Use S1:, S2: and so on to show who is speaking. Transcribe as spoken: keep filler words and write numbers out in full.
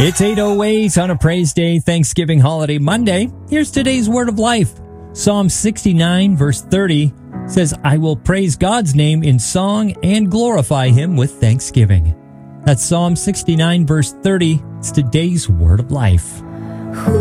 S1: It's eight oh eight on a Praise Day, Thanksgiving holiday Monday. Here's today's word of life. Psalm sixty-nine, verse thirty says, I will praise God's name in song and glorify him with thanksgiving. That's Psalm sixty-nine, verse thirty. It's today's word of life.